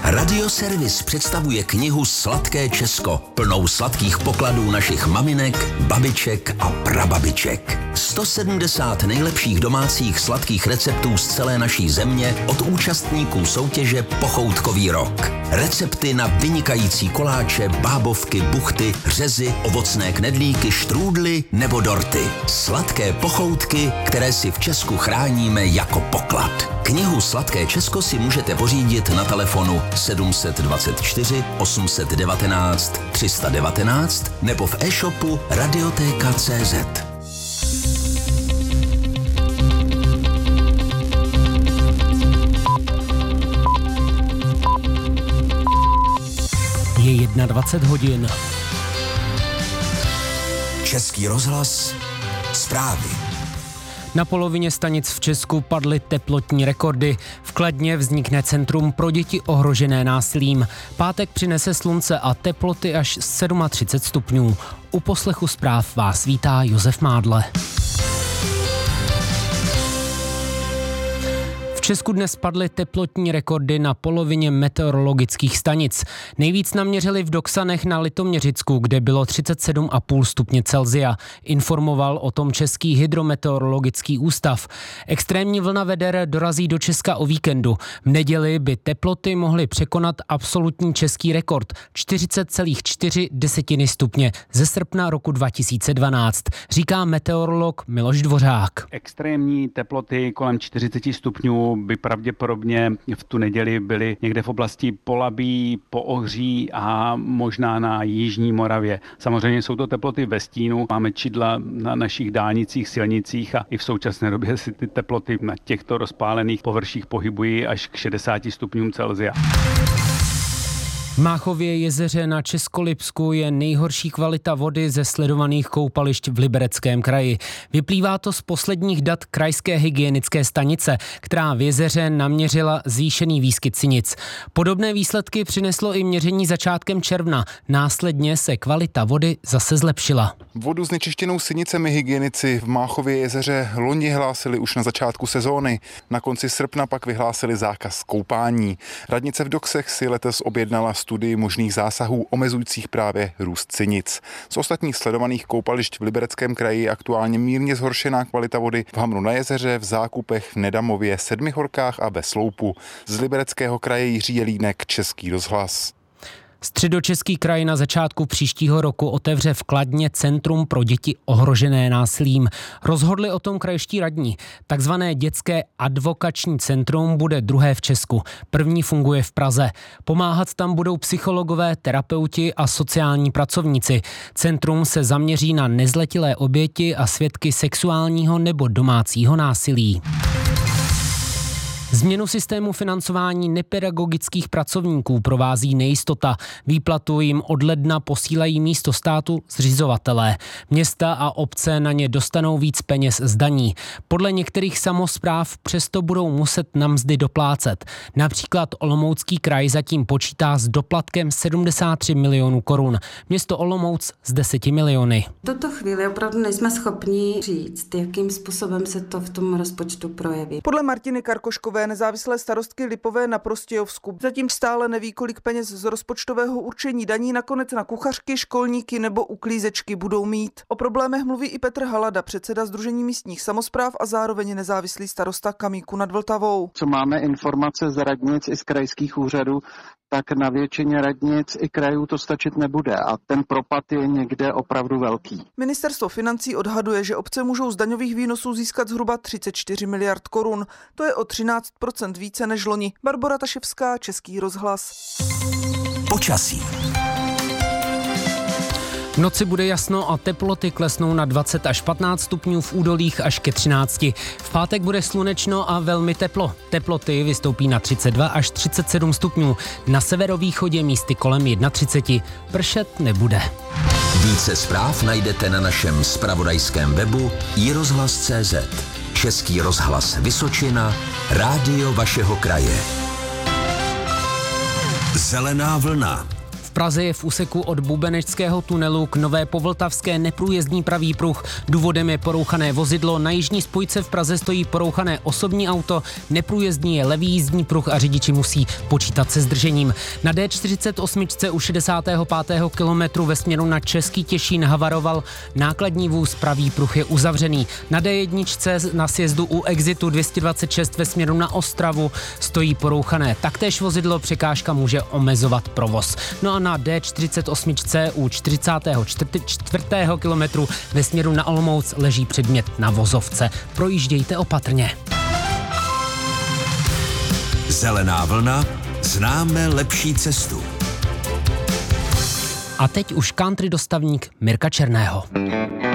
Radioservis představuje knihu Sladké Česko, plnou sladkých pokladů našich maminek, babiček a prababiček. 170 nejlepších domácích sladkých receptů z celé naší země od účastníků soutěže Pochoutkový rok. Recepty na vynikající koláče, bábovky, buchty, řezy, ovocné knedlíky, štrůdly nebo dorty. Sladké pochoutky, které si v Česku chráníme jako poklad. Knihu Sladké Česko si můžete pořídit na telefonu 724 819 319 nebo v e-shopu Radioteka.cz. Je 21 hodin. Český rozhlas, zprávy. Na polovině stanic v Česku padly teplotní rekordy. V Kladně vznikne centrum pro děti ohrožené násilím. Pátek přinese slunce a teploty až 37 stupňů. U poslechu zpráv vás vítá Josef Mádle. V Česku dnes padly teplotní rekordy na polovině meteorologických stanic. Nejvíc naměřili v Doksanech na Litoměřicku, kde bylo 37,5 stupně Celsia. Informoval o tom Český hydrometeorologický ústav. Extrémní vlna veder dorazí do Česka o víkendu. V neděli by teploty mohly překonat absolutní český rekord 40,4 stupně ze srpna roku 2012, říká meteorolog Miloš Dvořák. Extrémní teploty kolem 40 stupňů by pravděpodobně v tu neděli byly někde v oblasti Polabí, Poohří a možná na jižní Moravě. Samozřejmě jsou to teploty ve stínu, máme čidla na našich dálnicích, silnicích a i v současné době si ty teploty na těchto rozpálených površích pohybují až k 60 stupňům Celsia. V Máchově jezeře na Českolipsku je nejhorší kvalita vody ze sledovaných koupališť v Libereckém kraji. Vyplývá to z posledních dat krajské hygienické stanice, která v jezeře naměřila zvýšený výskyt sinic. Podobné výsledky přineslo i měření začátkem června. Následně se kvalita vody zase zlepšila. Vodu znečištěnou sinicemi hygienici v Máchově jezeře loni hlásili už na začátku sezóny. Na konci srpna pak vyhlásili zákaz koupání. Radnice v Doksech si letos objednala studii možných zásahů omezujících právě růst sinic. Z ostatních sledovaných koupališť v Libereckém kraji je aktuálně mírně zhoršená kvalita vody v Hamru na jezeře, v Zákupech, v Nedamově, Sedmihorkách a ve Sloupu. Z Libereckého kraje Jiří Jelínek, Český rozhlas. Středočeský kraj na začátku příštího roku otevře v Kladně centrum pro děti ohrožené násilím. Rozhodli o tom krajští radní. Takzvané dětské advokační centrum bude druhé v Česku. První funguje v Praze. Pomáhat tam budou psychologové, terapeuti a sociální pracovníci. Centrum se zaměří na nezletilé oběti a svědky sexuálního nebo domácího násilí. Změnu systému financování nepedagogických pracovníků provází nejistota. Výplatu jim od ledna posílají místo státu zřizovatelé. Města a obce na ně dostanou víc peněz z daní. Podle některých samospráv přesto budou muset na mzdy doplácet. Například Olomoucký kraj zatím počítá s doplatkem 73 milionů korun. Město Olomouc s 10 miliony. V tuto chvíli opravdu nejsme schopni říct, jakým způsobem se to v tom rozpočtu projeví. Podle Martiny Karkoškové, nezávislé starostky Lipové na Prostějovsku, zatím stále neví, kolik peněz z rozpočtového určení daní nakonec na kuchařky, školníky nebo uklízečky budou mít. O problémech mluví i Petr Halada, předseda Sdružení místních samospráv a zároveň nezávislý starosta Kamíku nad Vltavou. Co máme informace z radnic i z krajských úřadů, tak na většině radnic i krajů to stačit nebude a ten propad je někde opravdu velký. Ministerstvo financí odhaduje, že obce můžou z daňových výnosů získat zhruba 34 miliard korun. To je o 13% více než loni. Barbora Taševská, Český rozhlas. Počasí. V noci bude jasno a teploty klesnou na 20 až 15 stupňů, v údolích až ke 13. V pátek bude slunečno a velmi teplo. Teploty vystoupí na 32 až 37 stupňů. Na severovýchodě místy kolem 31. Pršet nebude. Více zpráv najdete na našem zpravodajském webu iRozhlas.cz. Český rozhlas Vysočina, rádio vašeho kraje. Zelená vlna. Praze je v úseku od Bubeneckého tunelu k Nové Povltavské neprůjezdný pravý pruh. Důvodem je porouchané vozidlo. Na jižní spojce v Praze stojí porouchané osobní auto. Neprůjezdný je levý jízdní pruh a řidiči musí počítat se zdržením. Na D48 u 65. kilometru ve směru na Český Těšín havaroval nákladní vůz, pravý pruh je uzavřený. Na D1 na sjezdu u exitu 226 ve směru na Ostravu stojí porouchané taktéž vozidlo, překážka může omezovat provoz. No a na D48 u 44. kilometru ve směru na Olomouc leží předmět na vozovce. Projíždějte opatrně. Zelená vlna, známe lepší cestu. A teď už country dostavník Mirka Černého.